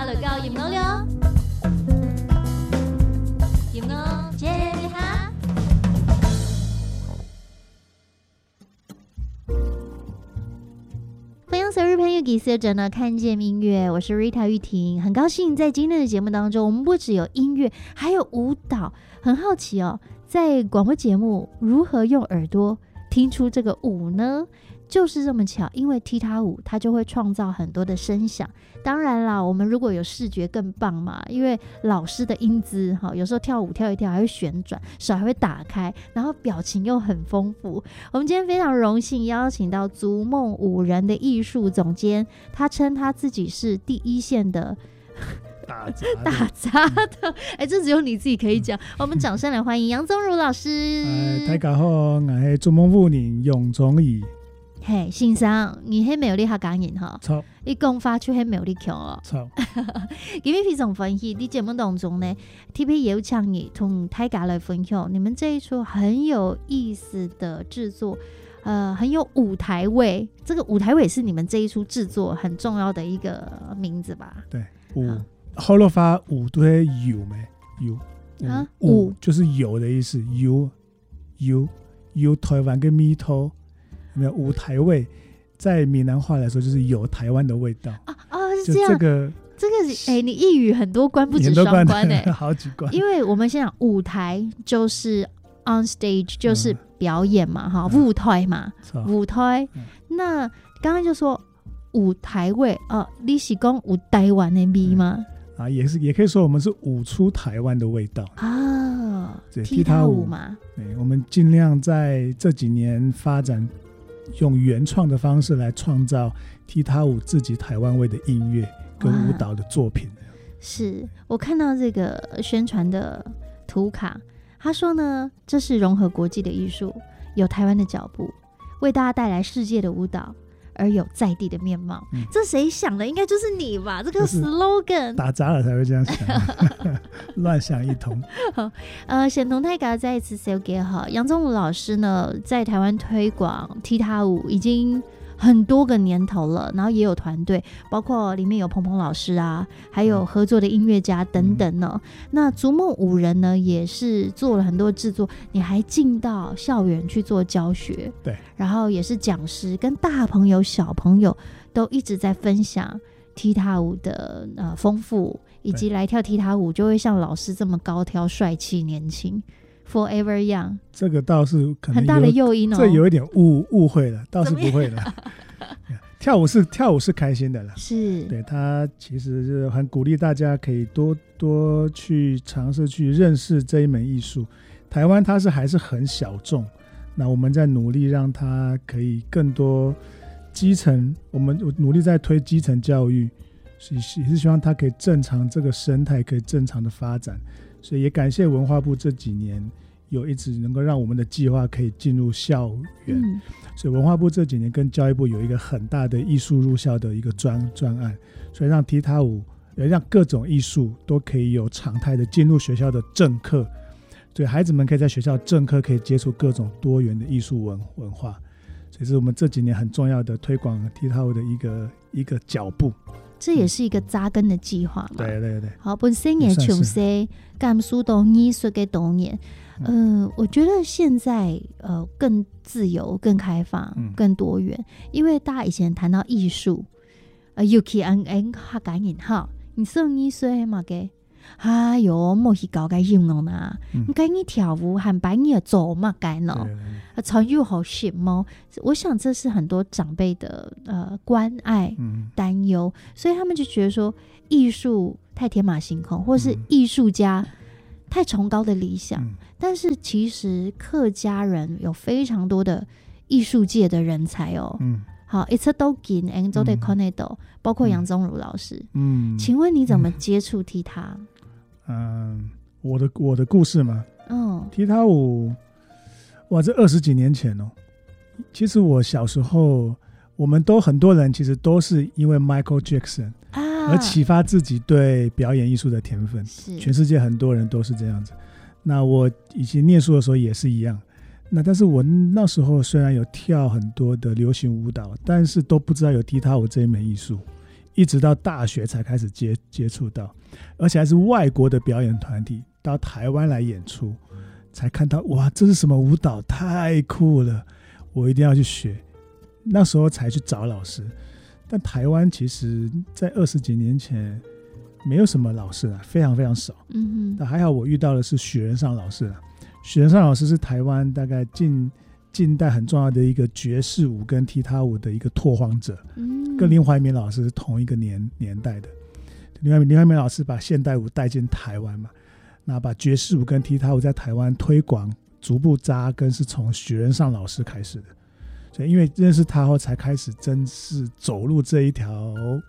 到到音樂了，音樂節日哈。欢迎所有朋友给色者呢看见音乐，我是 Rita 玉婷，很高兴在今天的节目当中，我们不只有音乐，还有舞蹈。很好奇哦，在广播节目如何用耳朵听出这个舞呢？就是这么巧，因为踢踏舞它就会创造很多的声响。当然啦，我们如果有视觉更棒嘛，因为老师的英姿有时候跳舞跳一跳还会旋转，手还会打开，然后表情又很丰富。我们今天非常荣幸邀请到逐梦舞人的艺术总监，他称他自己是第一线的打杂的，这只有你自己可以讲。我们掌声来欢迎杨宗儒老师。 大家好，我是逐梦舞人杨宗儒。 嘿，先生，你迄魅力较感人哈，你讲发出迄魅力强哦。今日非常欢喜，你节目当中呢，特别有请你同大家来分享你们这一出很有意思的制作，很有舞台味。这个舞台味是你们这一出制作很重要的一个名字吧？ 对，舞，后落发舞都是有没有舞就是有的意思，有台湾跟米头。没有舞台味，在闽南话来说就是有台湾的味道是这样。这个你一语很多关，不止双关好几关。 因为我们先讲舞台就是 on stage 就是表演嘛，舞台嘛，舞台。那刚刚就说舞台味你是讲有台湾的味吗？ 也可以说我们是舞出台湾的味道踢踏舞嘛。 对，我们尽量在这几年发展。用原创的方式来创造踢踏舞自己台湾味的音乐跟舞蹈的作品。 是我看到这个宣传的图卡，他说呢，这是融合国际的艺术，有台湾的脚步，为大家带来世界的舞蹈，而有在地的面貌。这谁想的？应该就是你吧？这个 slogan 打杂了才会这样想，乱想一通。 先同大家再一次说给好，杨宗儒老师呢，在台湾推广踢踏舞已经很多个年头了，然后也有团队，包括里面有鹏鹏老师啊，还有合作的音乐家等等呢。那逐梦舞人呢，也是做了很多制作，你还进到校园去做教学， 对， 然后也是讲师，跟大朋友小朋友都一直在分享踢踏舞的丰富，以及来跳踢踏舞就会像老师这么高挑帅气年轻 Forever Young。 这个倒是可能很大的诱因这有一点误会了，倒是不会了。跳舞是开心的啦， 是对，他其实是很鼓励大家可以多去尝试去认识这一门艺术。台湾它还是很小众，那我们在努力让它可以更多基层，我们努力在推基层教育，也是希望它可以正常这个生态可以正常的发展。所以也感谢文化部这几年有一直能够让我们的计划可以进入校园，所以文化部这几年跟教育部有一个很大的艺术入校的一个专案，所以让踢踏舞让各种艺术都可以有常态的进入学校的正课，所以孩子们可以在学校正课可以接触各种多元的艺术文化，所以是我们这几年很重要的推广踢踏舞的一个脚步。 这也是一个扎根的计划嘛。 对对对。 好，本身也从事甘肃的艺术的多年，我觉得现在更自由、更开放、更多元，因为大家以前谈到艺术，尤其很感人哈，你说艺术是嘛个？哎呦，莫去搞个运动啦！你该你跳舞和把你走嘛该呢？常又好羡慕。我想这是很多长辈的关爱、担忧，所以他们就觉得说艺术太天马行空，或是艺术家太崇高的理想。但是其实客家人有非常多的艺术界的人才哦。好 ，It's a dogging and so they connect 包括杨宗儒老师。请问你怎么接触踢踏？ 我的故事嘛，踢踏舞，哇，这20几年前哦。其实我小时候，我们很多人其实都是因为 Michael Jackson 而启发自己对表演艺术的天分，全世界很多人都是这样子。那我以前念书的时候也是一样。但是我那时候虽然有跳很多的流行舞蹈，但是都不知道有踢踏舞这一门艺术。 一直到大学才开始接触到，而且还是外国的表演团体到台湾来演出，才看到哇，这是什么舞蹈，太酷了，我一定要去学。那时候才去找老师。但台湾其实在20几年前没有什么老师啦，非常非常少。但还好我遇到的是许仁尚老师啦。许仁尚老师是台湾大概近代很重要的一个爵士舞跟踢踏舞的一个拓荒者，跟林怀民老师是同一个年代的。林怀民老师把现代舞带进台湾嘛，那把爵士舞跟踢踏舞在台湾推广逐步扎根是从许仁尚老师开始的。所以因为认识他后才开始正式走入这一条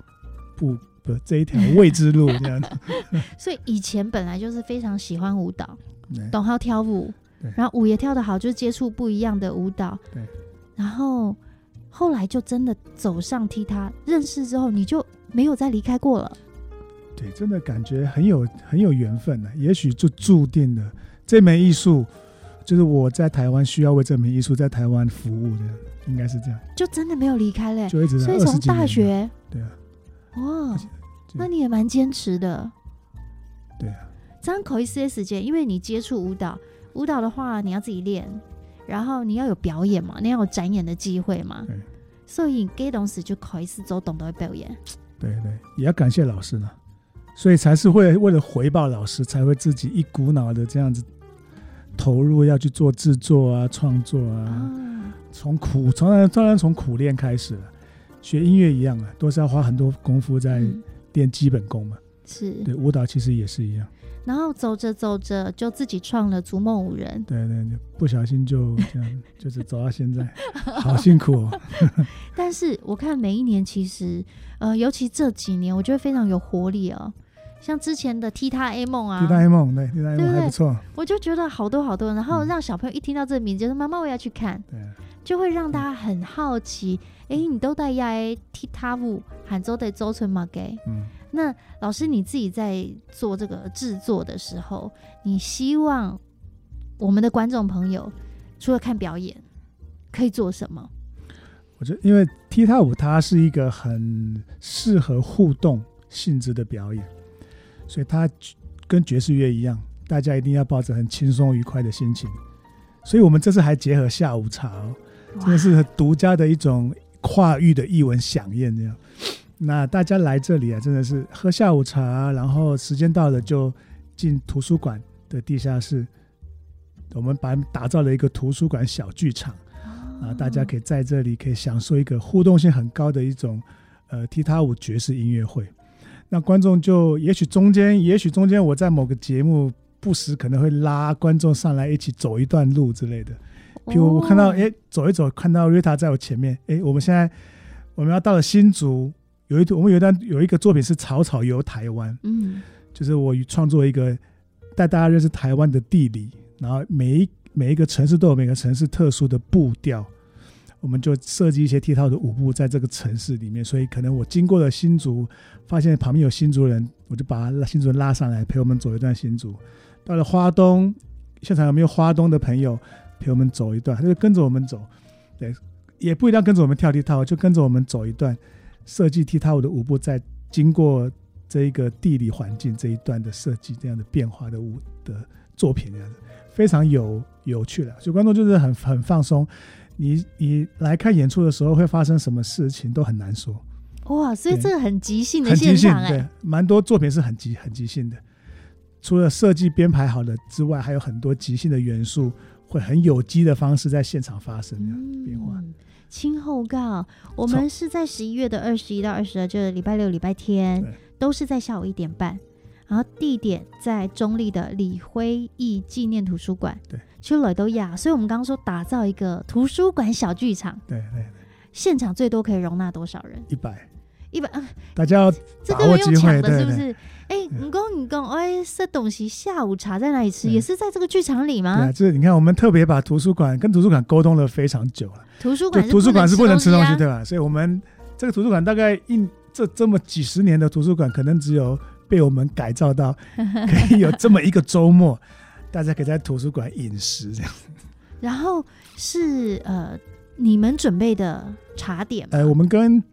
未知路这样所以以前本来就是非常喜欢舞蹈，懂好跳舞，然后舞也跳得好，就是接触不一样的舞蹈，然后后来就真的走上踢踏，认识之后你就没有再离开过了。 对，真的感觉很有缘分的，也许就注定了这门艺术就是我在台湾需要为这门艺术在台湾服务的，应该是这样，就真的没有离开嘞， 就一直在20几年。 所以从大学， 对啊， 哇，那你也蛮坚持的。 对啊， 这样可以些时间，因为你接触舞蹈的话，你要自己练，然后你要有表演嘛，你要有展演的机会嘛，所以给东西就可以是走懂得表演。 对，也要感谢老师呢，所以才是为了回报老师，才会自己一股脑的这样子投入要去做制作啊、创作啊，当然从苦练开始了。学音乐一样啊，都是要花很多功夫在练基本功嘛。 是， 对，舞蹈其实也是一样。 然后走着走着就自己创了逐梦舞人。 对，不小心就这样，就是走到现在，好辛苦哦。 但是我看每一年其实，尤其这几年，我觉得非常有活力哦。像之前的踢踏 A 梦啊， 踢踏 A 梦，对，踢踏 A 梦还不错。 我就觉得好多，然后让小朋友一听到这个名字，就说妈妈我要去看，就会让大家很好奇。你都在踢踏舞，杭州的周村嘛给。那老师你自己在做这个制作的时候，你希望我们的观众朋友除了看表演，可以做什么？ 我觉得，因为踢踏舞它是一个很适合互动性质的表演。所以它跟爵士乐一样，大家一定要抱着很轻松愉快的心情。所以我们这次还结合下午茶真的是独家的一种跨域的艺文飨宴这样。那大家来这里啊，真的是喝下午茶，然后时间到了就进图书馆的地下室，我们打造了一个图书馆小剧场大家可以在这里可以享受一个互动性很高的一种踢踏舞爵士音乐会。那观众就也许中间我在某个节目不时可能会拉观众上来一起走一段路之类的。比如我看到走一走，看到 Rita 在我前面，我们要到了新竹，我们有一个作品是草草游台湾，就是我创作一个带大家认识台湾的地理，然后每一个城市都有每个城市特殊的步调，我们就设计一些踢踏的舞步在这个城市里面。所以可能我经过了新竹，发现旁边有新竹人，我就把新竹人拉上来陪我们走一段新竹。到了花东，现场有没有花东的朋友陪我们走一段，他就跟着我们走。对，也不一定要跟着我们跳踢踏，就跟着我们走一段，设计踢踏舞的舞步，在经过这一个地理环境这一段的设计，这样的变化的舞的作品，这样子非常有趣了。所以观众就是很放松。你来看演出的时候会发生什么事情都很难说。 哇，所以这个很即兴的现场对，蛮多作品是很即兴的。除了设计编排好的之外，还有很多即兴的元素会很有机的方式在现场发生变化。 亲后告，我们是在11月的21到22，就是礼拜六礼拜天，都是在下午1点半，然后地点在中立的李辉义纪念图书馆。对，去了都亚，所以我们刚刚说打造一个图书馆小剧场。对，现场最多可以容纳多少人？100， 大家要把握机会， 是不是？你讲，这东西下午茶在哪里吃？也是在这个剧场里吗？ 对啊，就是你看，我们特别把图书馆沟通了非常久了。 图书馆是不能吃东西，对吧？所以我们这个图书馆大概这么几十年的图书馆，可能只有被我们改造到可以有这么一个周末，大家可以在图书馆饮食这样。 然后是你们准备的茶点吗？ 我们跟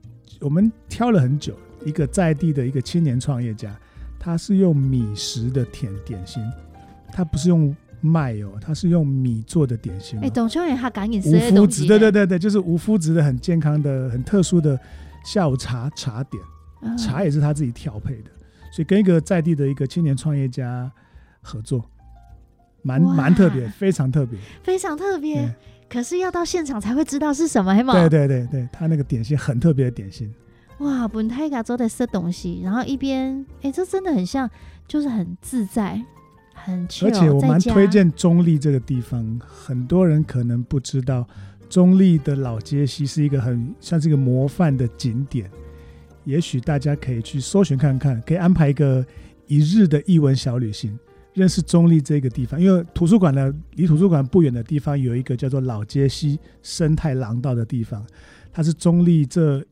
我们挑了很久，一个在地的一个青年创业家，他是用米食的点心，他不是用麦哦，他是用米做的点心。 董秋远他赶紧无麸质，对，就是无麸质的很健康的很特殊的下午茶点，茶也是他自己调配的，所以跟一个在地的一个青年创业家合作，蛮特别，非常特别， 非常特别。可是要到现场才会知道是什么， 对，他那个点心很特别的点心。 哇，本太嘎做的吃东西，然后一边这真的很像，就是很自在，很 chill。而且我蛮推荐中壢这个地方，很多人可能不知道，中壢的老街溪是一个像是一个模范的景点，也许大家可以去搜寻看看，可以安排一个1日的艺文小旅行，认识中壢这个地方。因为离图书馆不远的地方有一个叫做老街溪生态廊道的地方，它是中壢这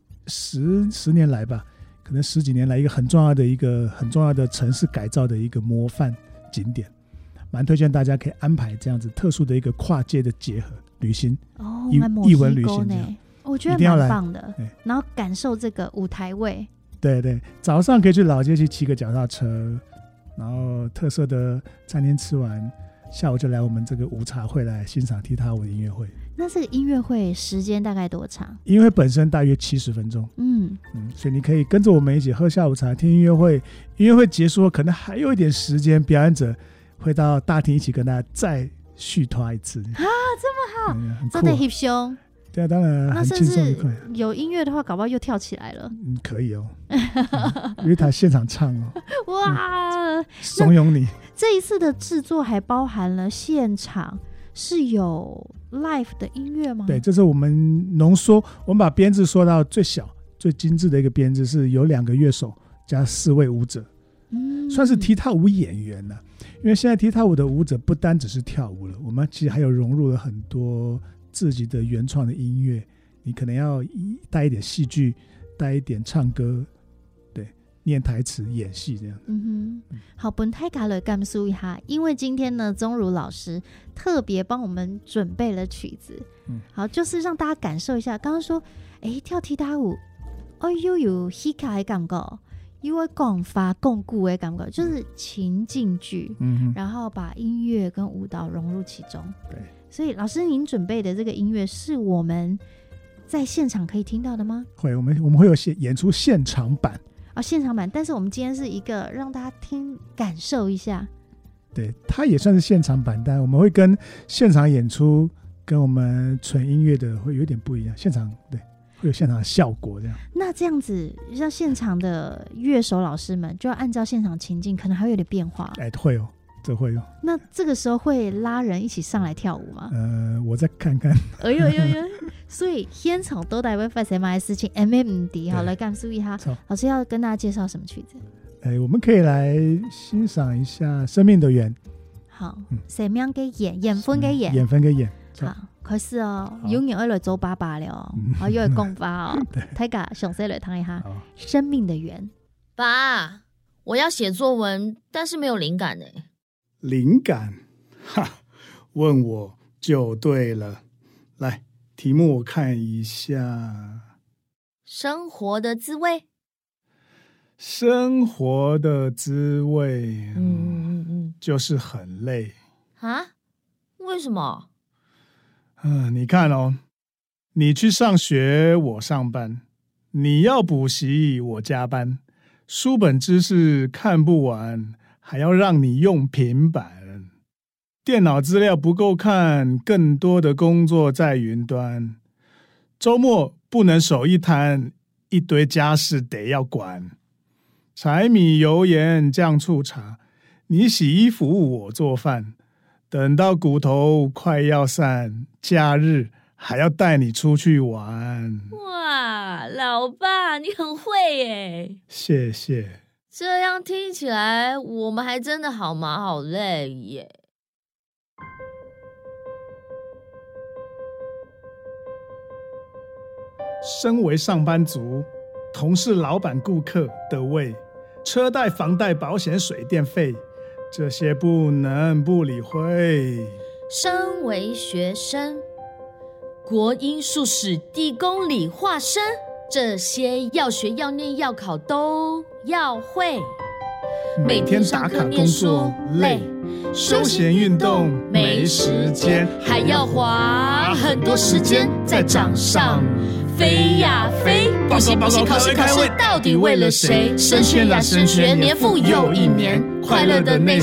10年来吧，可能10几年来一个很重要的城市改造的一个模范景点，蛮推荐大家可以安排这样子特殊的一个跨界的结合旅行，艺文旅行这样， 我觉得蛮棒的。然后感受这个舞台味。 对，早上可以去老街去骑个脚踏车，然后特色的餐厅吃完，下午就来我们这个午茶会来欣赏踢踏舞的音乐会。 那这个音乐会时间大概多长？ 音乐会本身大约70分钟，所以你可以跟着我们一起喝下午茶，听音乐会。音乐会结束后，可能还有一点时间，表演者会到大厅一起跟大家再续团一次。 啊，这么好，真的很凶。 对啊，当然很轻松愉快。 有音乐的话，搞不好又跳起来了。 可以哦，因为他现场唱哦。 哇， 怂恿你。 这一次的制作还包含了现场是有 live 的音乐吗？ 对，这是我们浓缩，我们把编制缩到最小、最精致的一个编制，是有2个乐手加4位舞者，算是踢踏舞演员了。因为现在踢踏舞的舞者不单只是跳舞了，我们其实还有融入了很多自己的原创的音乐，你可能要带一点戏剧，带一点唱歌，对，念台词、演戏这样。 好，本太卡了感受一下，因为今天呢，宗儒老师特别帮我们准备了曲子，好，就是让大家感受一下。刚刚说，跳踢踏舞，又有喜卡的感觉，又会共发共故的感觉，就是情境剧，然后把音乐跟舞蹈融入其中。 对。 所以老师您准备的这个音乐是我们在现场可以听到的吗？ 会，我们会有演出现场版现场版，但是我们今天是一个让大家听感受一下。 对，它也算是现场版，但我们会跟现场演出跟我们纯音乐的会有点不一样，现场对会有现场的效果这样。 那这样子像现场的乐手老师们就要按照现场情境，可能还会有点变化。 会哦，这会有。 那这个时候会拉人一起上来跳舞吗？ 我再看看。 所以现场都在会发生什么事情 ？MMD 好来感受一下。老师要跟大家介绍什么曲子？ 我们可以来欣赏一下《生命的缘》。 好，什么样给演分给演？ 演分给演。 好，可是永远要来做爸爸了哦，又会讲法哦。大家详细来听一下《生命的缘》。 爸，我要写作文，但是没有灵感呢。 灵感？问我就对了。来，题目我看一下。 生活的滋味。 生活的滋味，就是很累啊？为什么？ 你看哦，你去上学，我上班；你要补习，我加班。书本知识看不完，还要让你用平板。电脑资料不够看，更多的工作在云端。周末不能手一摊，一堆家事得要管。柴米油盐酱醋茶，你洗衣服我做饭，等到骨头快要散，假日还要带你出去玩。 哇，老爸你很会耶！ 谢谢。 这样听起来我们还真的好忙好累耶。 身为上班族，同事、老板、顾客的胃，车贷、房贷、保险、水电费，这些不能不理会。 身为学生，国英数史地公理化生， 这些要学要念要考都要会。 每天打卡工作累，休闲运动没时间， 还要花很多时间在掌上飞呀飞。补习补习考试考试，到底为了谁？升学呀升学，年复又一年，快乐的内